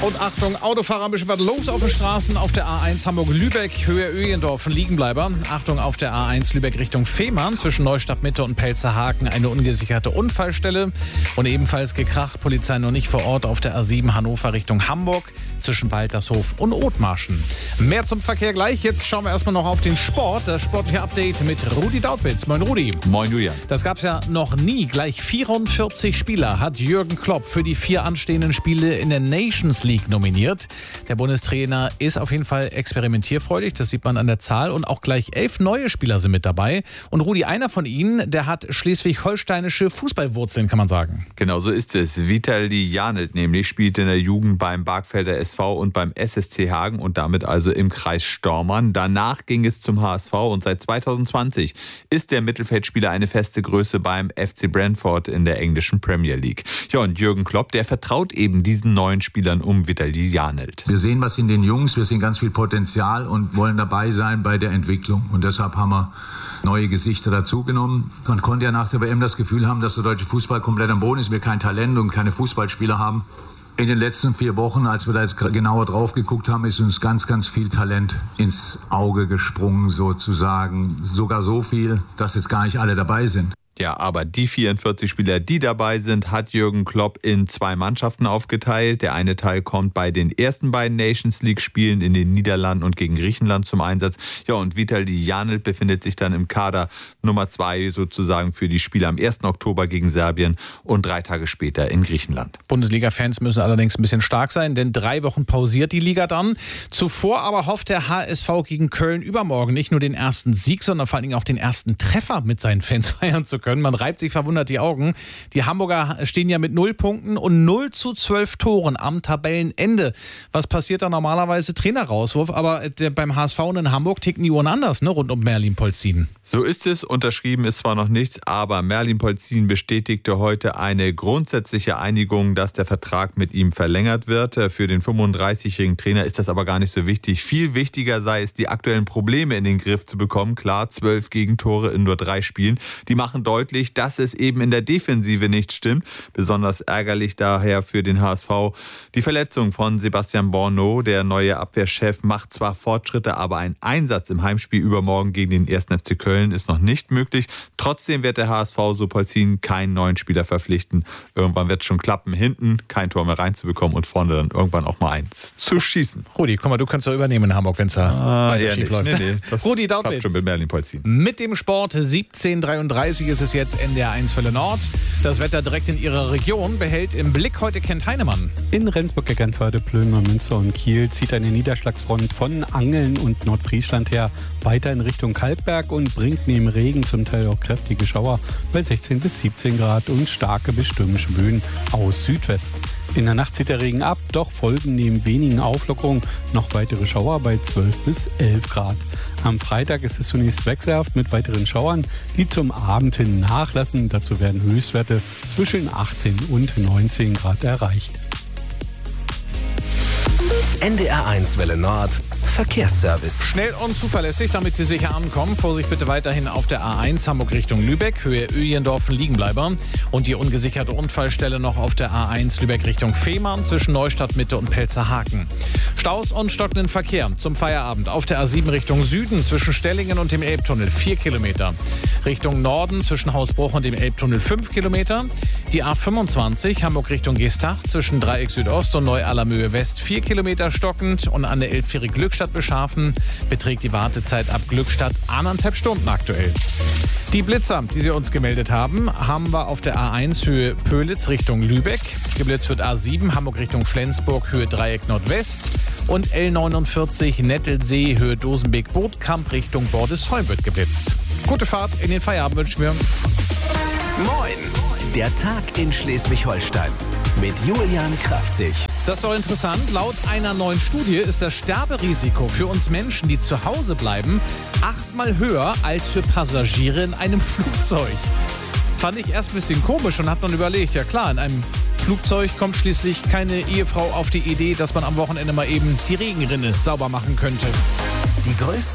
Und Achtung, Autofahrer, ein bisschen was los auf den Straßen. Auf der A1 Hamburg-Lübeck, Höhe Öjendorf, Liegenbleiber. Achtung, auf der A1 Lübeck Richtung Fehmarn, zwischen Neustadt Mitte und Pelzerhaken eine ungesicherte Unfallstelle. Und ebenfalls gekracht, Polizei noch nicht vor Ort auf der A7 Hannover Richtung Hamburg, zwischen Waltershof und Othmarschen. Mehr zum Verkehr gleich. Jetzt schauen wir erstmal noch auf den Sport. Das sportliche Update mit Rudi Dautwitz. Moin Rudi. Moin Julian. Das gab's ja noch nie. Gleich 44 Spieler hat Jürgen Klopp für die 4 anstehenden Spiele in der Nations League nominiert. Der Bundestrainer ist auf jeden Fall experimentierfreudig, das sieht man an der Zahl. Und auch gleich 11 neue Spieler sind mit dabei. Und Rudi, einer von ihnen, der hat schleswig-holsteinische Fußballwurzeln, kann man sagen. Genau so ist es. Vitali Janelt nämlich spielt in der Jugend beim Barkfelder SV und beim SSC Hagen und damit also im Kreis Stormann. Danach ging es zum HSV und seit 2020 ist der Mittelfeldspieler eine feste Größe beim FC Brentford in der englischen Premier League. Ja, und Jürgen Klopp, der vertraut eben diesen neuen Spielern um Vitali Janelt. Wir sehen was in den Jungs, wir sehen ganz viel Potenzial und wollen dabei sein bei der Entwicklung. Und deshalb haben wir neue Gesichter dazugenommen. Man konnte ja nach der WM das Gefühl haben, dass der deutsche Fußball komplett am Boden ist, wir kein Talent und keine Fußballspieler haben. In den letzten 4 Wochen, als wir da jetzt genauer drauf geguckt haben, ist uns ganz, ganz viel Talent ins Auge gesprungen sozusagen. Sogar so viel, dass jetzt gar nicht alle dabei sind. Ja, aber die 44 Spieler, die dabei sind, hat Jürgen Klopp in 2 Mannschaften aufgeteilt. Der eine Teil kommt bei den ersten beiden Nations League Spielen in den Niederlanden und gegen Griechenland zum Einsatz. Ja, und Vitali Janelt befindet sich dann im Kader Nummer 2 sozusagen für die Spiele am 1. Oktober gegen Serbien und 3 Tage später in Griechenland. Bundesliga-Fans müssen allerdings ein bisschen stark sein, denn 3 Wochen pausiert die Liga dann. Zuvor aber hofft der HSV gegen Köln übermorgen nicht nur den ersten Sieg, sondern vor allen Dingen auch den ersten Treffer mit seinen Fans feiern zu können. Man reibt sich verwundert die Augen. Die Hamburger stehen ja mit 0 Punkten und 0:12 Toren am Tabellenende. Was passiert da normalerweise? Trainerrauswurf, aber beim HSV und in Hamburg ticken die Uhren anders, ne, rund um Merlin Polzin. So ist es. Unterschrieben ist zwar noch nichts, aber Merlin Polzin bestätigte heute eine grundsätzliche Einigung, dass der Vertrag mit ihm verlängert wird. Für den 35-jährigen Trainer ist das aber gar nicht so wichtig. Viel wichtiger sei es, die aktuellen Probleme in den Griff zu bekommen. Klar, 12 Gegentore in nur 3 Spielen. Die machen deutlich, dass es eben in der Defensive nicht stimmt. Besonders ärgerlich daher für den HSV die Verletzung von Sebastian Borneau. Der neue Abwehrchef macht zwar Fortschritte, aber ein Einsatz im Heimspiel übermorgen gegen den 1. FC Köln ist noch nicht möglich. Trotzdem wird der HSV, so Polzin, keinen neuen Spieler verpflichten. Irgendwann wird es schon klappen, hinten kein Tor mehr reinzubekommen und vorne dann irgendwann auch mal eins zu schießen. Rudi, guck mal, du kannst doch übernehmen in Hamburg, wenn es da schief läuft. Nee, das Rudi klappt Dautwitz. schon mit Merlin Polzin. Mit dem Sport 17:33 ist es jetzt NDR 1 Welle Nord. Das Wetter direkt in ihrer Region behält im Blick heute Kent Heinemann. In Rendsburg, Eckernförde, Plön, Münster und Kiel zieht eine Niederschlagsfront von Angeln und Nordfriesland her weiter in Richtung Kalkberg und bringt neben Regen zum Teil auch kräftige Schauer bei 16 bis 17 Grad und starke bis stürmische Böen aus Südwest. In der Nacht zieht der Regen ab, doch folgen neben wenigen Auflockerungen noch weitere Schauer bei 12 bis 11 Grad. Am Freitag ist es zunächst wechselhaft mit weiteren Schauern, die zum Abend hin nachlassen. Dazu werden Höchstwerte zwischen 18 und 19 Grad erreicht. NDR 1 Welle Nord Verkehrsservice. Schnell und zuverlässig, damit Sie sicher ankommen. Vorsicht bitte weiterhin auf der A1 Hamburg Richtung Lübeck, Höhe Öjendorf, Liegenbleiber. Und die ungesicherte Unfallstelle noch auf der A1 Lübeck Richtung Fehmarn zwischen Neustadt Mitte und Pelzerhaken. Staus und stockenden Verkehr zum Feierabend auf der A7 Richtung Süden zwischen Stellingen und dem Elbtunnel 4 Kilometer. Richtung Norden zwischen Hausbruch und dem Elbtunnel 5 Kilometer. Die A25 Hamburg Richtung Geestach zwischen Dreieck Südost und Neu-Allermöhe West 4 Kilometer stockend und an der Elbfähre Glückstadt Beschafen beträgt die Wartezeit ab Glückstadt 1,5 Stunden aktuell. Die Blitzer, die Sie uns gemeldet haben, haben wir auf der A1 Höhe Pölitz Richtung Lübeck. Geblitzt wird A7 Hamburg Richtung Flensburg Höhe Dreieck Nordwest. Und L49 Nettelsee Höhe Dosenbeek-Bootkamp Richtung Bordesholm wird geblitzt. Gute Fahrt in den Feierabend wünschen wir. Moin, der Tag in Schleswig-Holstein mit Julian Kraftzig. Das ist doch interessant. Laut einer neuen Studie ist das Sterberisiko für uns Menschen, die zu Hause bleiben, 8-mal höher als für Passagiere in einem Flugzeug. Fand ich erst ein bisschen komisch und hab dann überlegt, ja klar, in einem Flugzeug kommt schließlich keine Ehefrau auf die Idee, dass man am Wochenende mal eben die Regenrinne sauber machen könnte. Die größten